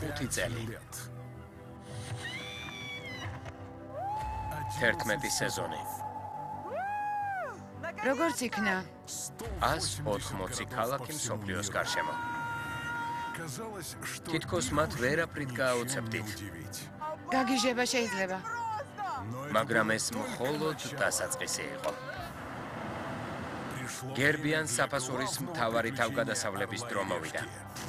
5 წელი. 11 სეზონი. როგორც იქნა? 180 ქალაქი მსოფლიოს გარშემო. თითქოს მათ ვერაფრით გააოცებდით. გაგიჟება შეიძლება. მაგრამ ეს მხოლოდ დასაწყისი იყო. გერბიან საფასურის მთავარი თავგადასავლების დრო მოვიდა.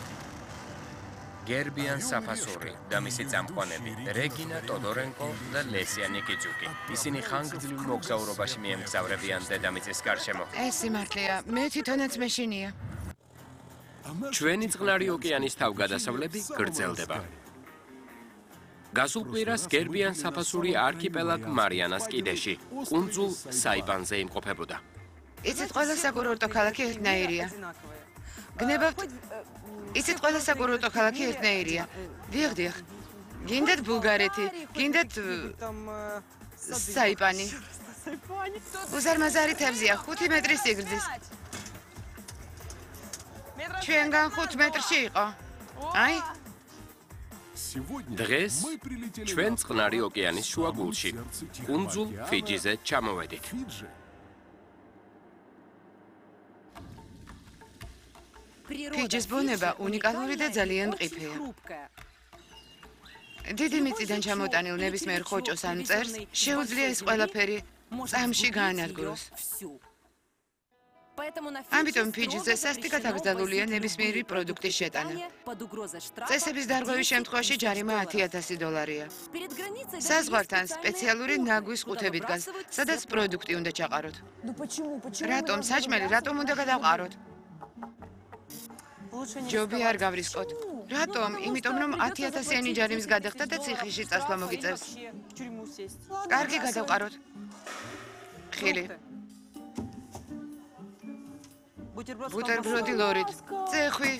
გერბიან საფასური და მისი წამყვანები რეგინა ტოდორენკო და ლესია ნიკიძუკი. ისინი ხანგრძლივ მოგზაურობაში მიემგზავრებიან დედამიწის გარშემო. ეს სიმართლეა, მე თვითონაც მეშინია. ჩვენი წყნარი ოკეანის თავგადასავლები გრძელდება. გასულ კვირას გერბიან საფასური არქიპელაგ მარიანას კიდეში, კუნძულ საიპანზე იმყოფებოდა. იცით, ყველა საკურორტო ქალაქი ერთნაირია. გნებავთ? იცით, ყველა საკურორტო ქალაქი ერთნაირია. დიახ. გინდათ ბულგარეთი, გინდათ საიპანი. უზარმაზარი თევზია, 5 მეტრის სიგრძის. ჩვენგან 5 მეტრში იყო. აი. დღეს ჩვენ წყნარი ოკეანის შუაგულში, კუნძულ ფიჯიზე ჩამოვედით. ფიჯის ბუნება უნიკალური და ძალიან მყიფეა. დიდი მიწიდან ჩამოტანილ ნებისმიერ ხოჭოს ან მწერს შეუძლია ეს ყველაფერი წამში გაანადგუროს. ამიტომ ფიჯიზე სასტიკად აკრძალულია ნებისმიერი პროდუქტის შეტანა. წესების დარღვევის შემთხვევაში ჯარიმა $10,000. საზღვართან სპეციალური ნაგვის ყუთები დგას, სადაც პროდუქტი უნდა ჩაყაროთ. რატომ საჭმელი, რატომ უნდა გადავყაროთ? ჯობი არ გავრისკოთ. რატომ? იმიტომ რომ $10,000-იანი ჯარიმის გადახდა და ციხეში წასვლა მოგიწევს. კარგი, გადავყაროთ. ხილი. ბუტერბროდი ლორით. წეხვი.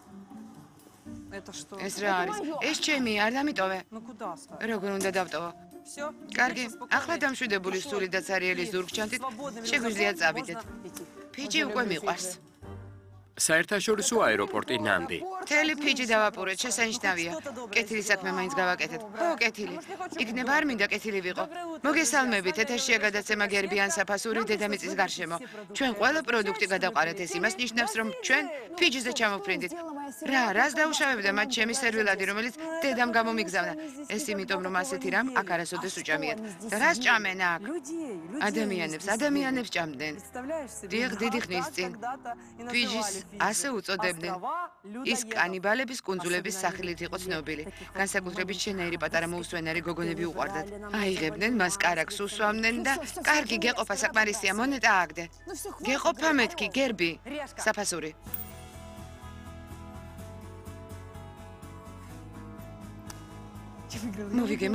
ეს რა არის? ეს ჩემი, არ დამიტოვე. როგორ უნდა დავტოვო? კარგი, ახლა დამშვიდებული სული და ცარიელი ზურგჩანთით შეგვიძლია წავიდეთ. ფიჯი უკვე მიყვარს. საერთაშორისო აეროპორტი ნანდი. მთელი ფიჯი დავაპურეთ, შესანიშნავია. კეთილი საქმე მაინც გავაკეთეთ. ო, კეთილი. იქნება არ მინდა კეთილი ვიყო. მოგესალმებით, ეთერშია გადაცემა გერბიან საფასური დედამიწის გარშემო. ჩვენ ყველა პროდუქტი გადავყარეთ, ეს იმას ნიშნავს, რომ ჩვენ ფიჯიზე ჩამოვფრინდით. რას დაუშავებდა მათ ჩემი სერვილადი, რომელიც დედამ გამომიგზავნა? ეს იმიტომ, რომ ასეთი რამ აქ არასოდეს უჭამიათ. და რას ჭამენ აქ? ადამიანებს ჭამდნენ. დიახ, დიდი ხნის წინ. ფიჯის ასე უწოდებდნენ. ის კანიბალების კუნძულების სახელით იყო ცნობილი. განსაკუთრებით შენაირი პატარა მოუსვენარი გოგონები უყვარდათ. აიღებდნენ მას კარაკს უსვამდნენ და კარგი გეყოფა საკმარისია მონეტა ააგდე. გეყოფა მეთქი გერბი საფასური. მოვიგე.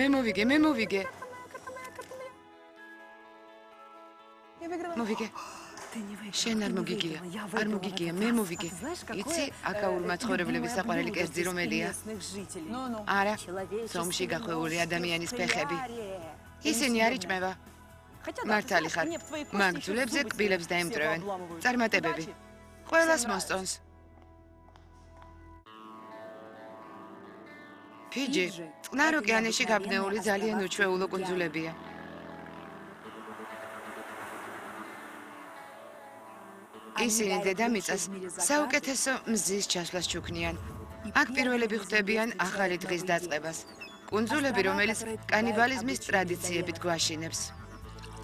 მოვიგე. შენ არ მოგიგია, მე მოვიგე. იცი, აკაურ მაცხოვრებლების საყვარელი კერძი რომელია? არა, ზომში გახვეული ადამიანის ფეხები. ისინი არ იჭმება. მართალი ხარ. მაგძულებზე კბილებს დაემტვრევენ. წარმატებები. ყველას მოსწონს. ფიჯი, წყნარ ოკეანეში გაბნეული ძალიან უჩვეულო კუნძულებია. ისინი დედამიწას საუკეთესო მზის ჩასვლას ჩუქნიან. აქ პირველები ხვდებიან ახალი დღის დაწყებას. კუნძულები, რომელიც კანიბალიზმის ტრადიციებით გვაშინებს.